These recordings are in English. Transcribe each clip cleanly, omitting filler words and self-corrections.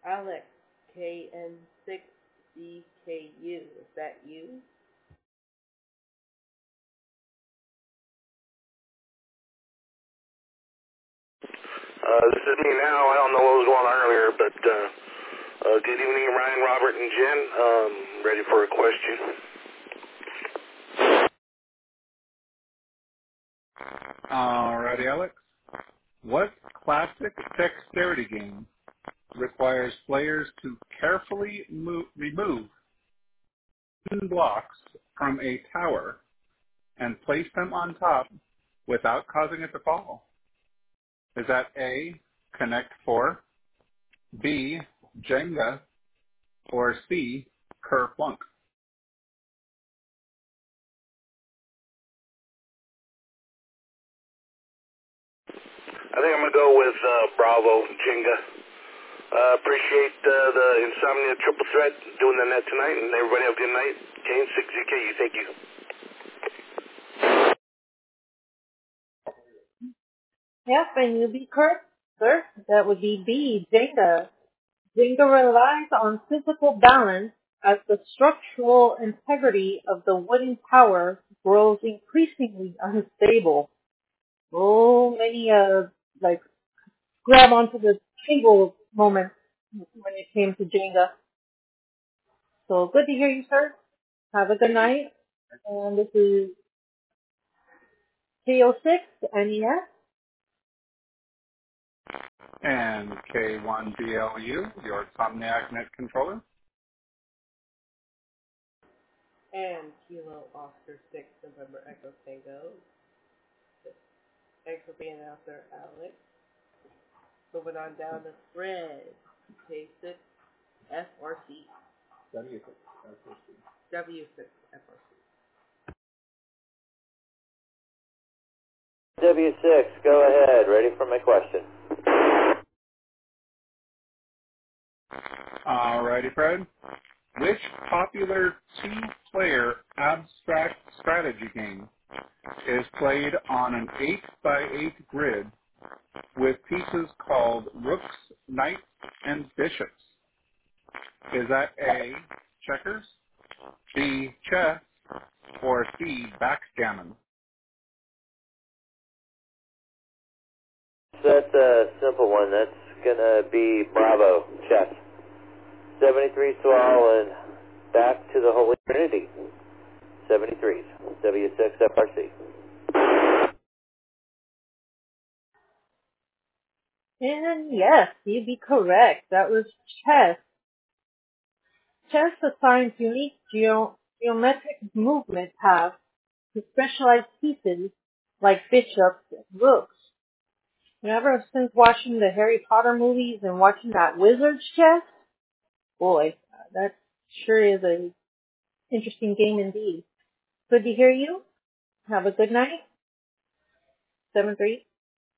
Alex, KN6DKU. Is that you? This is me now. I don't know what was going on earlier, but good evening, Ryan, Robert, and Jen. Ready for a question? Alrighty, Alex. What classic dexterity game requires players to carefully remove wooden blocks from a tower and place them on top without causing it to fall? Is that A, Connect 4, B, Jenga, or C, Kerplunk? I think I'm going to go with Bravo, Jenga. Appreciate the Insomnia Triple Threat doing the net tonight, and everybody have a good night. KN6DKU, thank you. Yep, and you'll be correct, sir. That would be B, Jenga. Jenga relies on physical balance as the structural integrity of the wooden tower grows increasingly unstable. So many, like, grab onto the table moments when it came to Jenga. So good to hear you, sir. Have a good night. And this is KO6 NES. And K1BLU, your Somniac Net controller. And Kilo Oscar 6 November Echo Tango. Thanks for being out there, Alex. Moving on down to Fred. K6 FRC. W6 FRC. W6 FRC. W6, go ahead. Ready for my question. Alrighty, Fred. Which popular two-player abstract strategy game is played on an 8x8 grid with pieces called rooks, knights, and bishops? Is that A, checkers, B, chess, or C, backgammon? That's a simple one. That's going to be Bravo, chess. 73 Swall and back to the Holy Trinity. 73s, W6 FRC. And yes, you'd be correct. That was chess. Chess assigns unique geometric movement paths to specialized pieces like bishops and rooks. Ever since watching the Harry Potter movies and watching that wizard's chess, boy, that sure is a interesting game indeed. Good to hear you. Have a good night. 7-3.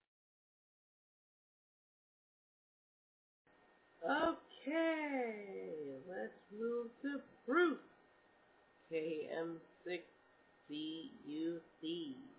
Okay, let's move to Bruce. KM6CUC.